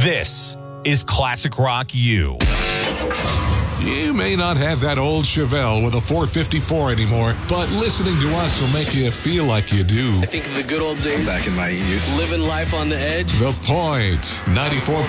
This is Classic Rock U. You may not have that old Chevelle with a 454 anymore, but listening to us will make you feel like you do. I think of the good old days. Back in my youth. Living life on the edge. The Point, 94.